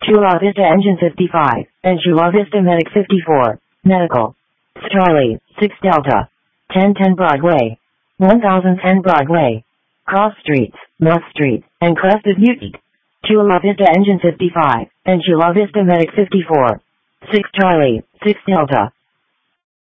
Chula Vista Engine 55, and Chula Vista Medic 54, Medical. Charlie, 6 Delta. 1010 Broadway. 1010 Broadway. Cross Streets, North Street, and Crested Butte. Chula Vista Engine 55, and Chula Vista Medic 54. 6 Charlie, 6 Delta.